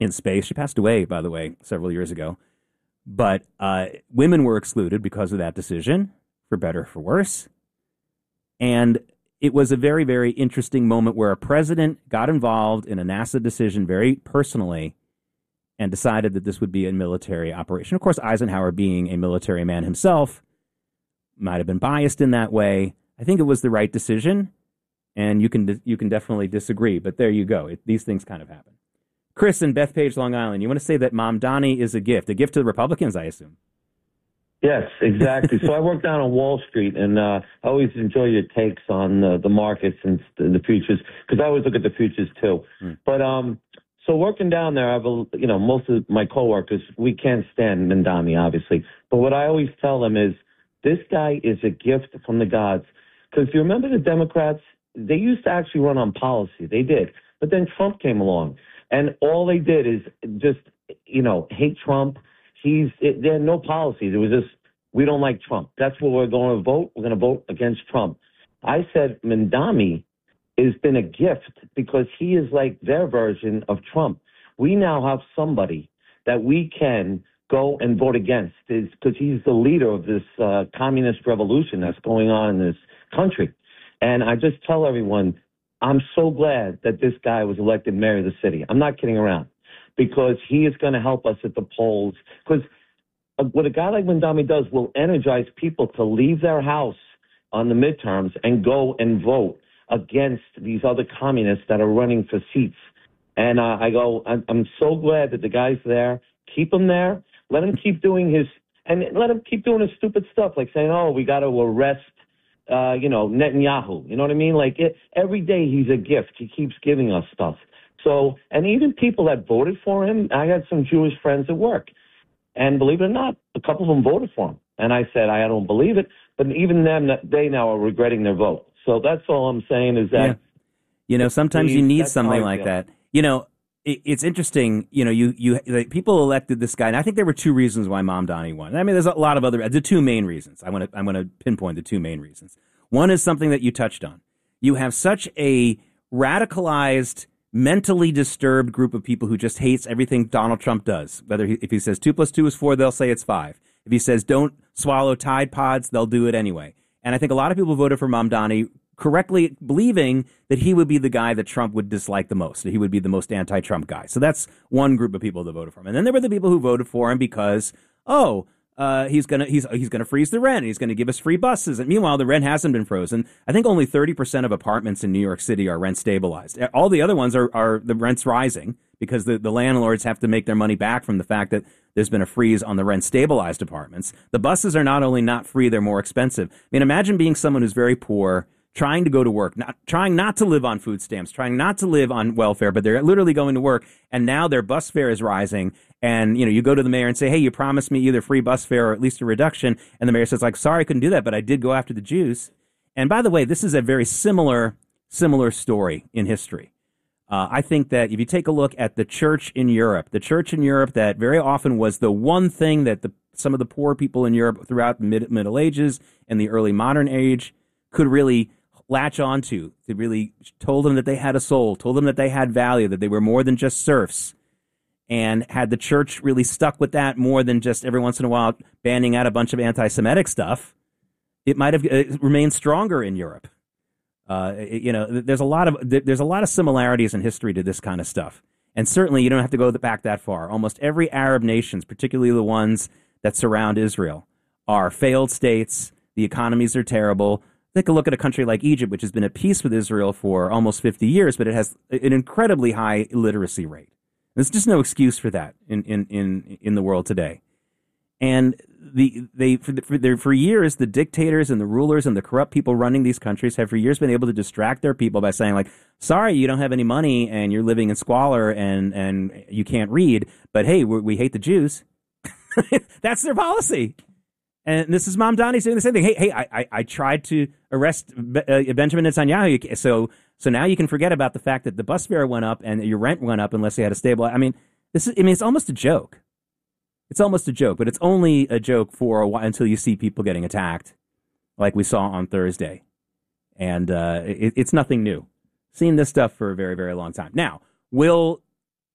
in space. She passed away, by the way, several years ago. But women were excluded because of that decision, for better or for worse. And it was a very, very interesting moment where a president got involved in a NASA decision very personally and decided that this would be a military operation. Of course, Eisenhower, being a military man himself, might have been biased in that way. I think it was the right decision, and you can definitely disagree, but there you go. These things kind of happen. Chris in Bethpage, Long Island, you want to say that Mamdani is a gift to the Republicans, I assume. Yes, exactly. So I work down on Wall Street, and I always enjoy your takes on the markets and the futures, because I always look at the futures too. But so working down there, most of my coworkers, we can't stand Mamdani, obviously. But what I always tell them is, this guy is a gift from the gods. Because you remember the Democrats, they used to actually run on policy. They did. But then Trump came along, and all they did is just, hate Trump. There are no policies. It was just, we don't like Trump. That's what we're going to vote. We're going to vote against Trump. I said Mamdani has been a gift because he is like their version of Trump. We now have somebody that we can go and vote against, because he's the leader of this communist revolution that's going on in this country. And I just tell everyone, I'm so glad that this guy was elected mayor of the city. I'm not kidding around, because he is going to help us at the polls. Because what a guy like Mamdani does will energize people to leave their house on the midterms and go and vote against these other communists that are running for seats. And I'm so glad that the guy's there. Keep him there. Let him keep doing his stupid stuff, like saying, "Oh, we got to arrest, Netanyahu." You know what I mean? Like every day he's a gift. He keeps giving us stuff. So, and even people that voted for him, I had some Jewish friends at work, and believe it or not, a couple of them voted for him. And I said, I don't believe it, but even them, they now are regretting their vote. So that's all I'm saying is that, sometimes you need something like that. It's interesting, people elected this guy, and I think there were two reasons why Mamdani won. I mean, there's a lot of the two main reasons. I'm going to pinpoint the two main reasons. One is something that you touched on. You have such a radicalized, mentally disturbed group of people who just hates everything Donald Trump does. If he says 2 + 2 is 4, they'll say it's 5. If he says don't swallow Tide Pods, they'll do it anyway. And I think a lot of people voted for Mamdani correctly, believing that he would be the guy that Trump would dislike the most, that he would be the most anti-Trump guy. So that's one group of people that voted for him. And then there were the people who voted for him because, he's gonna freeze the rent. He's gonna give us free buses. And meanwhile, the rent hasn't been frozen. I think only 30% of apartments in New York City are rent stabilized. All the other ones are the rent's rising because the landlords have to make their money back from the fact that there's been a freeze on the rent stabilized apartments. The buses are not only not free, they're more expensive. I mean, imagine being someone who's very poor, trying to go to work, trying not to live on food stamps, trying not to live on welfare, but they're literally going to work, and now their bus fare is rising. And, you go to the mayor and say, hey, you promised me either free bus fare or at least a reduction. And the mayor says, sorry, I couldn't do that, but I did go after the Jews. And by the way, this is a very similar story in history. I think that if you take a look at the church in Europe that very often was the one thing that some of the poor people in Europe throughout the Middle Ages and the early modern age could really latch onto. It really told them that they had a soul, told them that they had value, that they were more than just serfs. And had the church really stuck with that more than just every once in a while banning out a bunch of anti-Semitic stuff, it might have remained stronger in Europe. There's a lot of similarities in history to this kind of stuff. And certainly you don't have to go back that far. Almost every Arab nations, particularly the ones that surround Israel, are failed states. The economies are terrible. Take a look at a country like Egypt, which has been at peace with Israel for almost 50 years, but it has an incredibly high illiteracy rate. There's just no excuse for that in the world today. And for years, the dictators and the rulers and the corrupt people running these countries have for years been able to distract their people by saying, sorry, you don't have any money and you're living in squalor and you can't read, but hey, we hate the Jews. That's their policy. And this is Mamdani doing the same thing. Hey, I tried to arrest Benjamin Netanyahu. So now you can forget about the fact that the bus fare went up and your rent went up unless you had a stable. It's almost a joke. It's almost a joke, but it's only a joke for a while until you see people getting attacked, like we saw on Thursday. And it's nothing new. Seen this stuff for a very, very long time. Now, will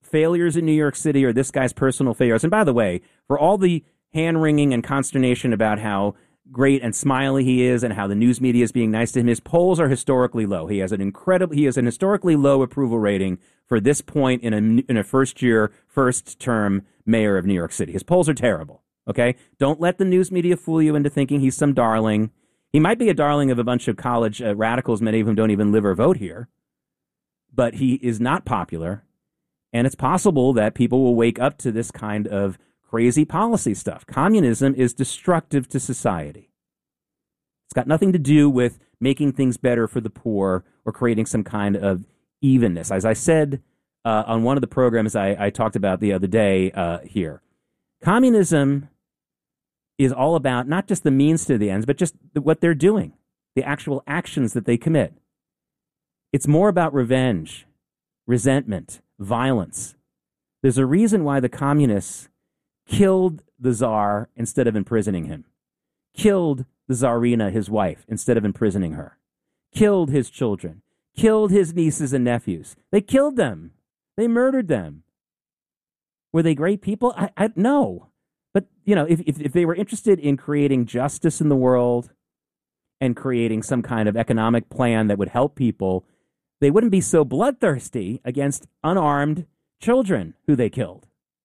failures in New York City or this guy's personal failures, and by the way, for all the hand-wringing and consternation about how great and smiley he is and how the news media is being nice to him, his polls are historically low. He has an historically low approval rating for this point in a first-term mayor of New York City. His polls are terrible, okay? Don't let the news media fool you into thinking he's some darling. He might be a darling of a bunch of college radicals, many of whom don't even live or vote here, but he is not popular, and it's possible that people will wake up to this kind of crazy policy stuff. Communism is destructive to society. It's got nothing to do with making things better for the poor or creating some kind of evenness. As I said on one of the programs I talked about the other day here, communism is all about not just the means to the ends, but just what they're doing, the actual actions that they commit. It's more about revenge, resentment, violence. There's a reason why the communists killed the Tsar instead of imprisoning him, killed the Tsarina, his wife, instead of imprisoning her, killed his children, killed his nieces and nephews. They killed them. They murdered them. Were they great people? I no. But, you know, if they were interested in creating justice in the world and creating some kind of economic plan that would help people, they wouldn't be so bloodthirsty against unarmed children who they killed.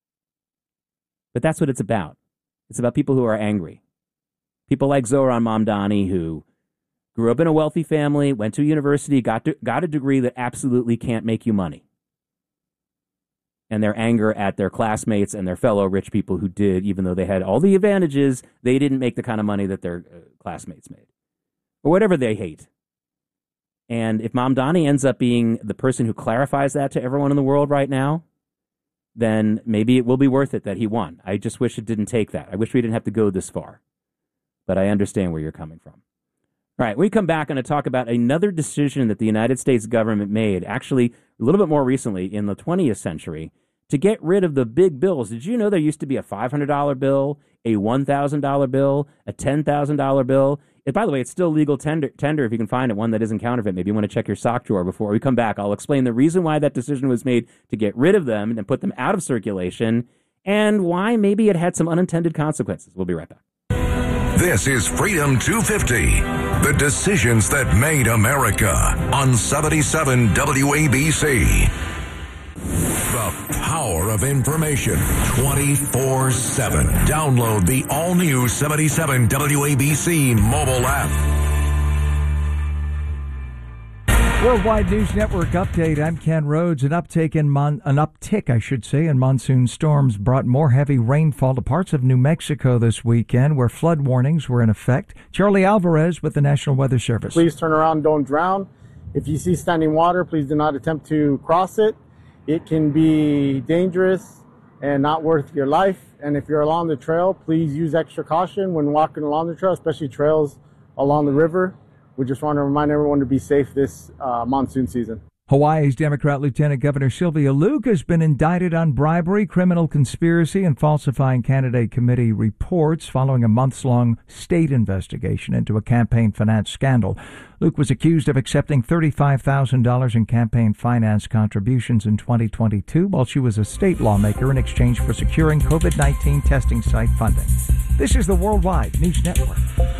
But that's what it's about. It's about people who are angry. People like Zohran Mamdani, who grew up in a wealthy family, went to university, got a degree that absolutely can't make you money. And their anger at their classmates and their fellow rich people who did, even though they had all the advantages, they didn't make the kind of money that their classmates made. Or whatever they hate. And if Mamdani ends up being the person who clarifies that to everyone in the world right now, then maybe it will be worth it that he won. I just wish it didn't take that. I wish we didn't have to go this far. But I understand where you're coming from. All right, when we come back, I'm going to talk about another decision that the United States government made, actually a little bit more recently in the 20th century, to get rid of the big bills. Did you know there used to be a $500 bill, a $1,000 bill, a $10,000 bill? By the way, it's still legal tender if you can find it, one that isn't counterfeit. Maybe you want to check your sock drawer before we come back. I'll explain the reason why that decision was made to get rid of them and put them out of circulation, and why maybe it had some unintended consequences. We'll be right back. This is Freedom 250, the decisions that made America on 77 WABC. The power of information 24/7. Download the all-new 77 WABC mobile app. Worldwide News Network update. I'm Ken Rhodes. An uptick in monsoon storms brought more heavy rainfall to parts of New Mexico this weekend, where flood warnings were in effect. Charlie Alvarez with the National Weather Service. Please turn around, don't drown. If you see standing water, please do not attempt to cross it. It can be dangerous and not worth your life. And if you're along the trail, please use extra caution when walking along the trail, especially trails along the river. We just want to remind everyone to be safe this monsoon season. Hawaii's Democrat Lieutenant Governor Sylvia Luke has been indicted on bribery, criminal conspiracy, and falsifying candidate committee reports following a months-long state investigation into a campaign finance scandal. Luke was accused of accepting $35,000 in campaign finance contributions in 2022 while she was a state lawmaker in exchange for securing COVID-19 testing site funding. This is the Worldwide News Network.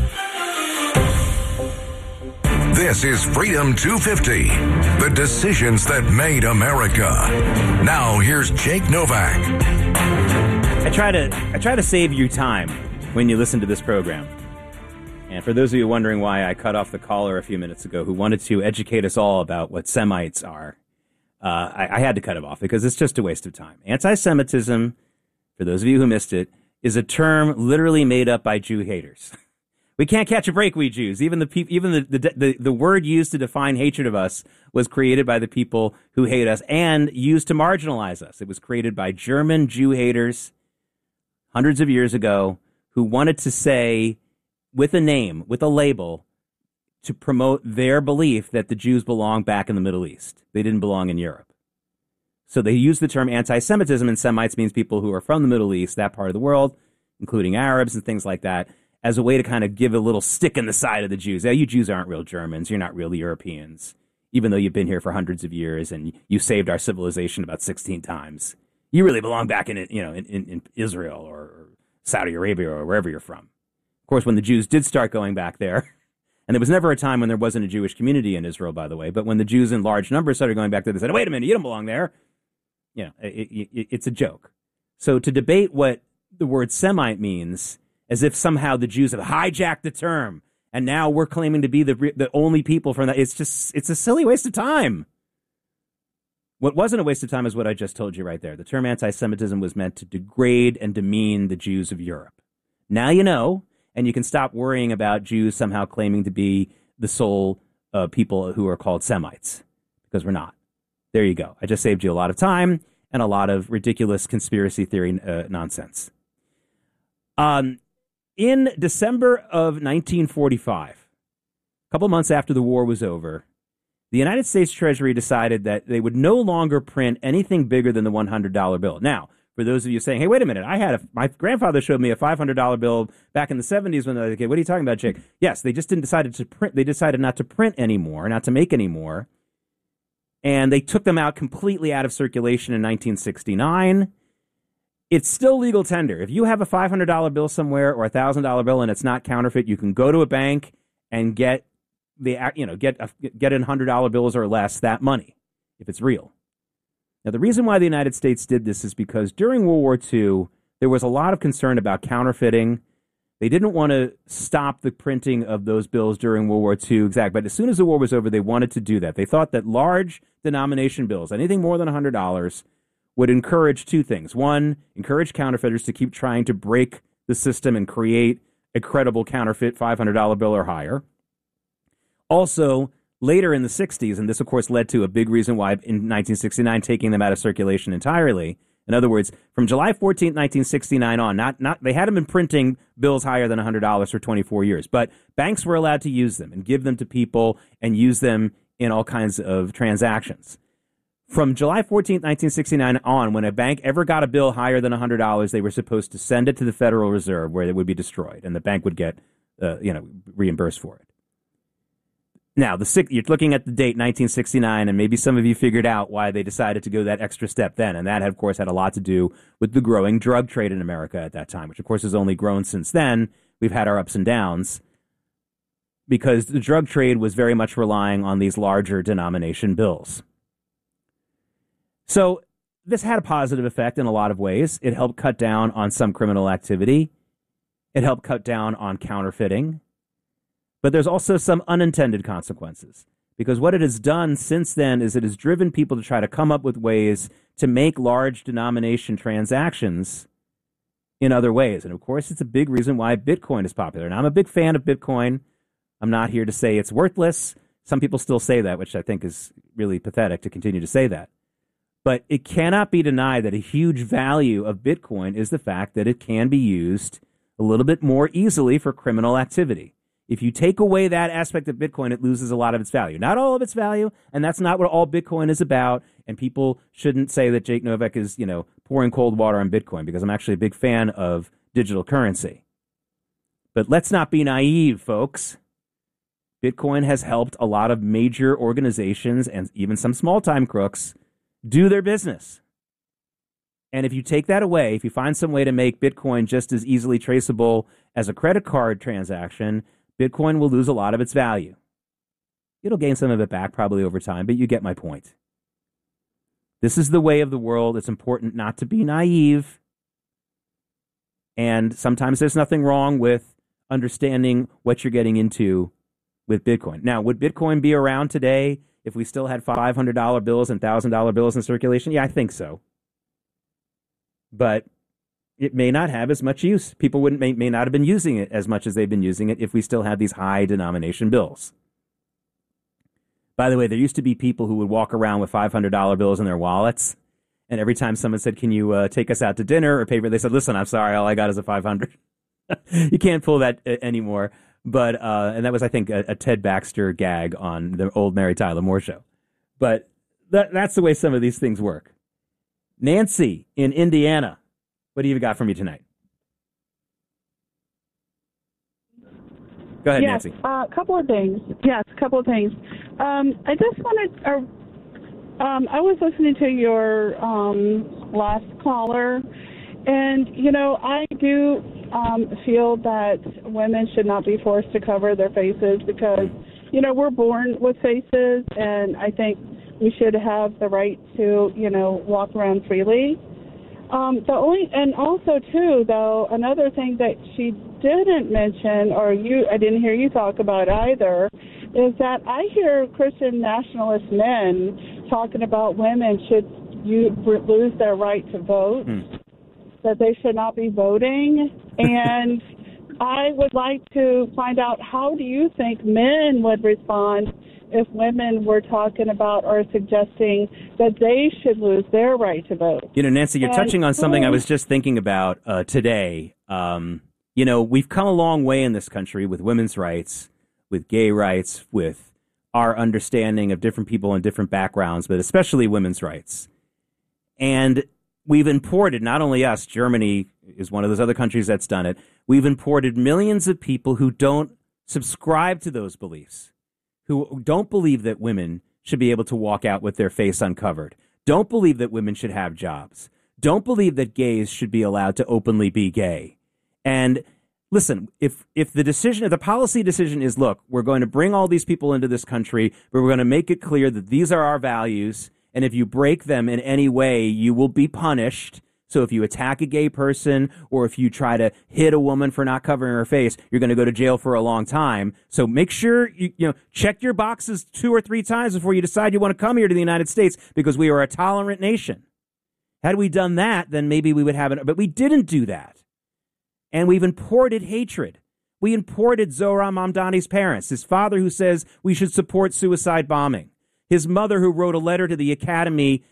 This is Freedom 250, the decisions that made America. Now here's Jake Novak. I try to save you time when you listen to this program. And for those of you wondering why I cut off the caller a few minutes ago who wanted to educate us all about what Semites are, I had to cut him off because it's just a waste of time. Anti-Semitism, for those of you who missed it, is a term literally made up by Jew haters. We can't catch a break, we Jews. Even the word used to define hatred of us was created by the people who hate us and used to marginalize us. It was created by German Jew haters hundreds of years ago who wanted to say, with a name, with a label, to promote their belief that the Jews belong back in the Middle East. They didn't belong in Europe. So they used the term anti-Semitism, and Semites means people who are from the Middle East, that part of the world, including Arabs and things like that, as a way to kind of give a little stick in the side of the Jews. Yeah, you Jews aren't real Germans. You're not real Europeans. even though you've been here for hundreds of years and you saved our civilization about 16 times. You really belong back in Israel or Saudi Arabia or wherever you're from. Of course, when the Jews did start going back there, and there was never a time when there wasn't a Jewish community in Israel, by the way, but when the Jews in large numbers started going back there, they said, wait a minute, you don't belong there. It's a joke. So to debate what the word Semite means as if somehow the Jews have hijacked the term and now we're claiming to be the only people from that, it's a silly waste of time. What wasn't a waste of time is what I just told you right there. The term anti-Semitism was meant to degrade and demean the Jews of Europe. Now you know, and you can stop worrying about Jews somehow claiming to be the sole people who are called Semites, because we're not. There you go. I just saved you a lot of time and a lot of ridiculous conspiracy theory nonsense. In December of 1945, a couple months after the war was over, the United States Treasury decided that they would no longer print anything bigger than the $100 bill. Now, for those of you saying, hey, wait a minute, my grandfather showed me a $500 bill back in the 70s when I was a kid. What are you talking about, Jake? Yes, they just decided not to print anymore, not to make any more. And they took them out completely out of circulation in 1969. It's still legal tender. If you have a $500 bill somewhere or a $1,000 bill and it's not counterfeit, you can go to a bank and get in $100 bills or less that money if it's real. Now, the reason why the United States did this is because during World War II, there was a lot of concern about counterfeiting. They didn't want to stop the printing of those bills during World War II, but as soon as the war was over, they wanted to do that. They thought that large denomination bills, anything more than $100, would encourage two things. One, encourage counterfeiters to keep trying to break the system and create a credible counterfeit $500 bill or higher. Also, later in the 60s, and this, of course, led to a big reason why in 1969 taking them out of circulation entirely. In other words, from July 14th, 1969 on, they hadn't been printing bills higher than $100 for 24 years, but banks were allowed to use them and give them to people and use them in all kinds of transactions. From July 14th, 1969 on, when a bank ever got a bill higher than $100, they were supposed to send it to the Federal Reserve where it would be destroyed, and the bank would get reimbursed for it. Now, you're looking at the date, 1969, and maybe some of you figured out why they decided to go that extra step then. And that, of course, had a lot to do with the growing drug trade in America at that time, which, of course, has only grown since then. We've had our ups and downs because the drug trade was very much relying on these larger denomination bills. So this had a positive effect in a lot of ways. It helped cut down on some criminal activity. It helped cut down on counterfeiting. But there's also some unintended consequences, because what it has done since then is it has driven people to try to come up with ways to make large denomination transactions in other ways. And of course, it's a big reason why Bitcoin is popular. And I'm a big fan of Bitcoin. I'm not here to say it's worthless. Some people still say that, which I think is really pathetic to continue to say that. But it cannot be denied that a huge value of Bitcoin is the fact that it can be used a little bit more easily for criminal activity. If you take away that aspect of Bitcoin, it loses a lot of its value. Not all of its value, and that's not what all Bitcoin is about. And people shouldn't say that Jake Novak is, pouring cold water on Bitcoin, because I'm actually a big fan of digital currency. But let's not be naive, folks. Bitcoin has helped a lot of major organizations and even some small-time crooks do their business. And if you take that away, if you find some way to make Bitcoin just as easily traceable as a credit card transaction, Bitcoin will lose a lot of its value. It'll gain some of it back probably over time, but you get my point. This is the way of the world. It's important not to be naive. And sometimes there's nothing wrong with understanding what you're getting into with Bitcoin. Now, would Bitcoin be around today if we still had $500 bills and $1,000 bills in circulation? Yeah, I think so. But it may not have as much use. People may not have been using it as much as they've been using it if we still had these high denomination bills. By the way, there used to be people who would walk around with $500 bills in their wallets, and every time someone said, "Can you take us out to dinner or pay for it?" they said, "Listen, I'm sorry, all I got is a $500." You can't pull that anymore. But and that was, I think, a Ted Baxter gag on the old Mary Tyler Moore show. But that's the way some of these things work. Nancy in Indiana. What do you got for me tonight? Go ahead, yes, Nancy. A couple of things. Yes, a couple of things. I just wanted, I was listening to your last caller, and, I do feel that women should not be forced to cover their faces because, we're born with faces, and I think we should have the right to, walk around freely. And also too, though, another thing that she didn't mention, I didn't hear you talk about either, is that I hear Christian nationalist men talking about women should lose their right to vote, that they should not be voting, and I would like to find out, how do you think men would respond if women were talking about or suggesting that they should lose their right to vote? Nancy, you're touching on something I was just thinking about today. We've come a long way in this country with women's rights, with gay rights, with our understanding of different people and different backgrounds, but especially women's rights. And we've imported, not only us, Germany is one of those other countries that's done it, we've imported millions of people who don't subscribe to those beliefs, who don't believe that women should be able to walk out with their face uncovered, don't believe that women should have jobs, don't believe that gays should be allowed to openly be gay. And listen, if the policy decision is, look, we're going to bring all these people into this country, but we're going to make it clear that these are our values, and if you break them in any way, you will be punished. So if you attack a gay person or if you try to hit a woman for not covering her face, you're going to go to jail for a long time. So make sure you check your boxes 2 or 3 times before you decide you want to come here to the United States, because we are a tolerant nation. Had we done that, then maybe we would have it. But we didn't do that. And we've imported hatred. We imported Zohran Mamdani's parents, his father who says we should support suicide bombing, his mother who wrote a letter to the Academy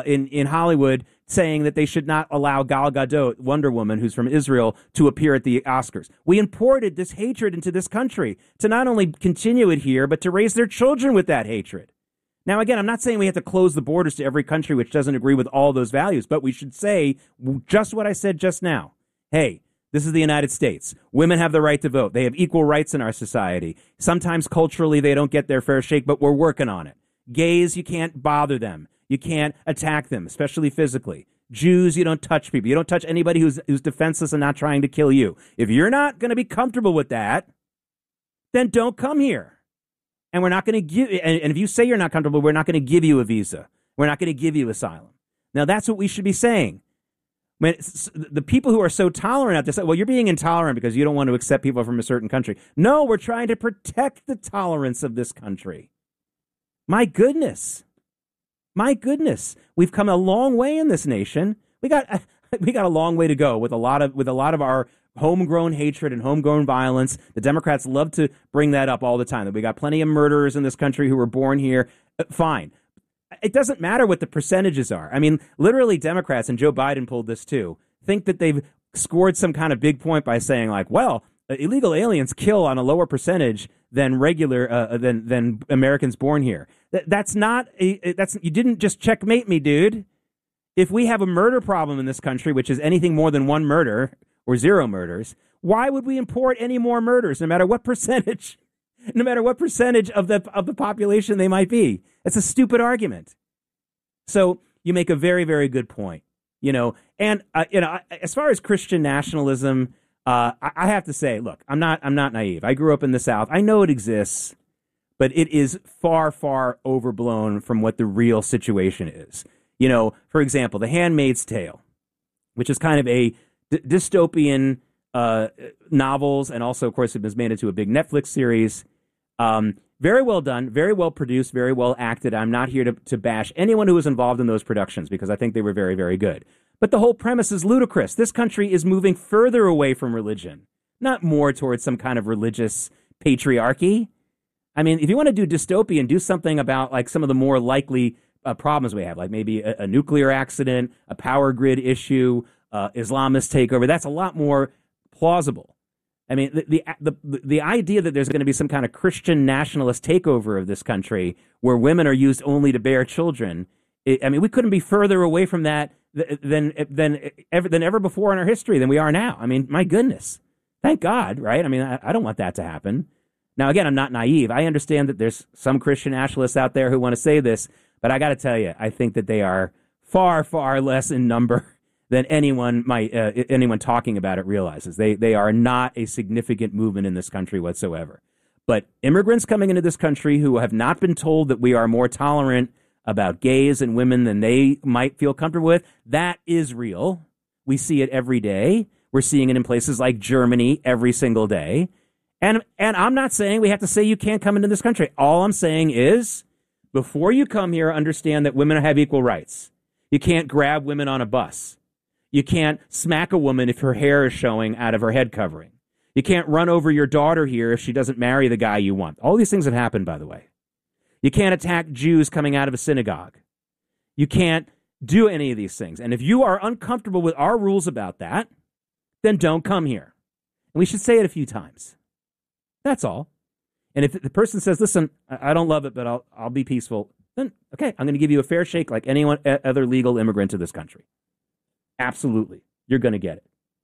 in Hollywood saying that they should not allow Gal Gadot, Wonder Woman, who's from Israel, to appear at the Oscars. We imported this hatred into this country to not only continue it here, but to raise their children with that hatred. Now, again, I'm not saying we have to close the borders to every country which doesn't agree with all those values, but we should say just what I said just now. Hey, this is the United States. Women have the right to vote. They have equal rights in our society. Sometimes culturally they don't get their fair shake, but we're working on it. Gays, you can't bother them. You can't attack them, especially physically. Jews, you don't touch people. You don't touch anybody who's defenseless and not trying to kill you. If you're not going to be comfortable with that, then don't come here. And we're not going to give. And if you say you're not comfortable, we're not going to give you a visa. We're not going to give you asylum. Now that's what we should be saying. When the people who are so tolerant out there say, well, you're being intolerant because you don't want to accept people from a certain country. No, we're trying to protect the tolerance of this country. My goodness. My goodness, we've come a long way in this nation. We got a long way to go with a lot of our homegrown hatred and homegrown violence. The Democrats love to bring that up all the time, that we got plenty of murderers in this country who were born here. Fine. It doesn't matter what the percentages are. I mean, literally Democrats, and Joe Biden pulled this too, think that they've scored some kind of big point by saying like, well, illegal aliens kill on a lower percentage than than Americans born here. That's you didn't just checkmate me, dude. If we have a murder problem in this country, which is anything more than 1 murder or 0 murders, why would we import any more murders, no matter what percentage of the population they might be? It's a stupid argument. So you make a very, very good point, and as far as Christian nationalism, I have to say, look, I'm not naive. I grew up in the South. I know it exists, but it is far, far overblown from what the real situation is. For example, The Handmaid's Tale, which is kind of a dystopian novels, and also, of course, it was made into a big Netflix series. Very well done, very well produced, very well acted. I'm not here to bash anyone who was involved in those productions because I think they were very, very good. But the whole premise is ludicrous. This country is moving further away from religion, not more towards some kind of religious patriarchy. I mean, if you want to do dystopian, do something about like some of the more likely problems we have, like maybe a nuclear accident, a power grid issue, Islamist takeover. That's a lot more plausible. I mean, the idea that there's going to be some kind of Christian nationalist takeover of this country where women are used only to bear children. We couldn't be further away from that than ever before in our history than we are now. I mean, my goodness, thank God, right? I mean, I don't want that to happen. Now, again, I'm not naive. I understand that there's some Christian nationalists out there who want to say this, but I got to tell you, I think that they are far, far less in number than anyone talking about it realizes. They are not a significant movement in this country whatsoever. But immigrants coming into this country who have not been told that we are more tolerant about gays and women than they might feel comfortable with, that is real. We see it every day. We're seeing it in places like Germany every single day. And I'm not saying we have to say you can't come into this country. All I'm saying is, before you come here, understand that women have equal rights. You can't grab women on a bus. You can't smack a woman if her hair is showing out of her head covering. You can't run over your daughter here if she doesn't marry the guy you want. All these things have happened, by the way. You can't attack Jews coming out of a synagogue. You can't do any of these things. And if you are uncomfortable with our rules about that, then don't come here. And we should say it a few times. That's all. And if the person says, listen, I don't love it, but I'll be peaceful, then, okay, I'm going to give you a fair shake like any other legal immigrant to this country. Absolutely. You're going to get it.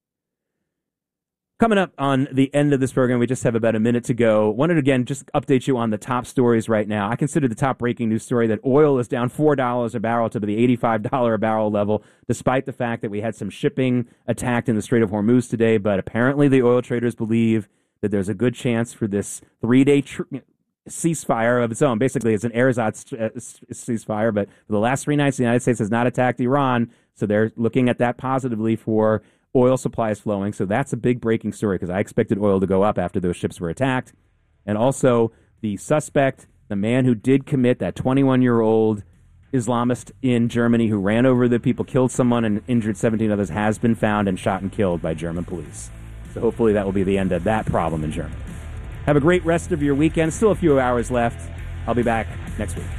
Coming up on the end of this program, we just have about a minute to go. Wanted to, again, just update you on the top stories right now. I consider the top breaking news story that oil is down $4 a barrel to the $85 a barrel level, despite the fact that we had some shipping attacked in the Strait of Hormuz today. But apparently the oil traders believe that there's a good chance for this 3-day ceasefire of its own. Basically, it's an Erzatz ceasefire, but for the last 3 nights, the United States has not attacked Iran, so they're looking at that positively for oil supplies flowing. So that's a big breaking story because I expected oil to go up after those ships were attacked. And also, the suspect, the man who did commit, that 21-year-old Islamist in Germany who ran over the people, killed someone, and injured 17 others, has been found and shot and killed by German police. So hopefully that will be the end of that problem in Germany. Have a great rest of your weekend. Still a few hours left. I'll be back next week.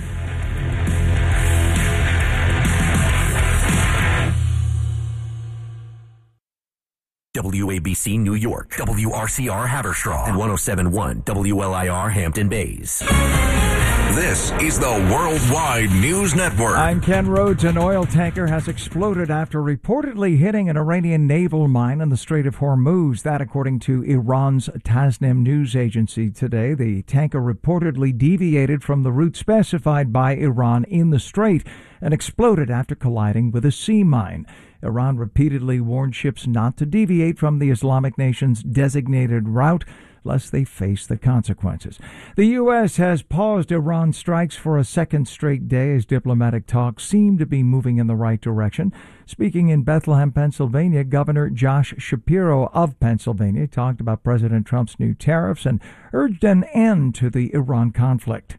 WABC New York, WRCR Haverstraw, and 107.1 WLIR Hampton Bays. This is the Worldwide News Network. I'm Ken Rhodes. An oil tanker has exploded after reportedly hitting an Iranian naval mine in the Strait of Hormuz. That, according to Iran's Tasnim news agency today. The tanker reportedly deviated from the route specified by Iran in the strait and exploded after colliding with a sea mine. Iran repeatedly warned ships not to deviate from the Islamic nation's designated route, lest they face the consequences. The U.S. has paused Iran strikes for a second straight day as diplomatic talks seem to be moving in the right direction. Speaking in Bethlehem, Pennsylvania, Governor Josh Shapiro of Pennsylvania talked about President Trump's new tariffs and urged an end to the Iran conflict.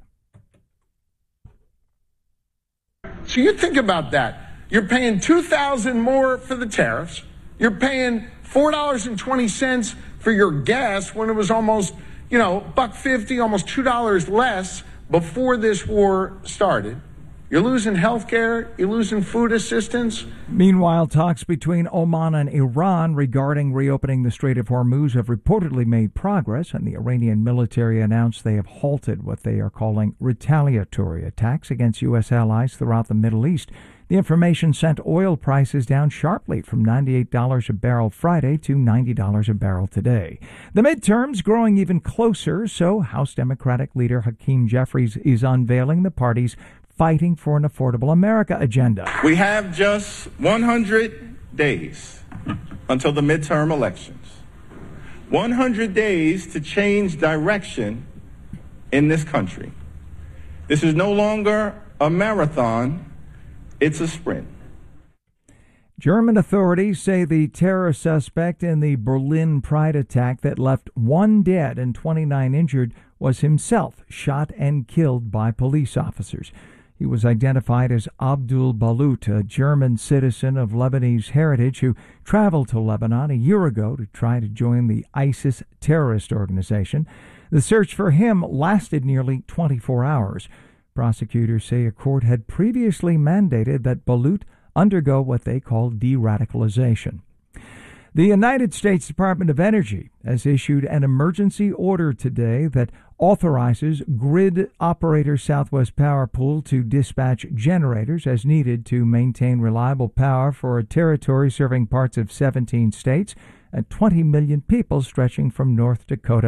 So you think about that. You're paying $2,000 more for the tariffs. You're paying $4.20 for your gas when it was almost, $1.50, almost $2 less before this war started. You're losing health care. You're losing food assistance. Meanwhile, talks between Oman and Iran regarding reopening the Strait of Hormuz have reportedly made progress, and the Iranian military announced they have halted what they are calling retaliatory attacks against U.S. allies throughout the Middle East. The information sent oil prices down sharply from $98 a barrel Friday to $90 a barrel today. The midterms growing even closer, so House Democratic leader Hakeem Jeffries is unveiling the party's Fighting for an Affordable America agenda. We have just 100 days until the midterm elections. 100 days to change direction in this country. This is no longer a marathon. It's a sprint. German authorities say the terror suspect in the Berlin Pride attack that left 1 dead and 29 injured was himself shot and killed by police officers. He was identified as Abdul Balut, a German citizen of Lebanese heritage who traveled to Lebanon a year ago to try to join the ISIS terrorist organization. The search for him lasted nearly 24 hours. Prosecutors say a court had previously mandated that Balut undergo what they call de-radicalization. The United States Department of Energy has issued an emergency order today that authorizes grid operator Southwest Power Pool to dispatch generators as needed to maintain reliable power for a territory serving parts of 17 states and 20 million people stretching from North Dakota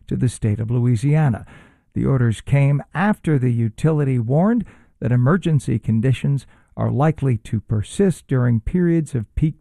to the state of Louisiana. The orders came after the utility warned that emergency conditions are likely to persist during periods of peak